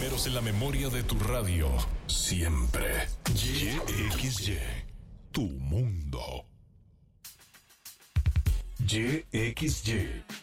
primeros en la memoria de tu radio. Siempre. YXY. Tu mundo. YXY.